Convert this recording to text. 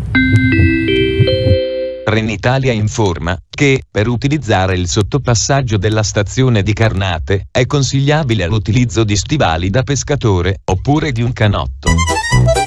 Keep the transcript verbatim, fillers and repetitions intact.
Trenitalia informa che, per utilizzare il sottopassaggio della stazione di Carnate, è consigliabile l'utilizzo di stivali da pescatore, oppure di un canotto.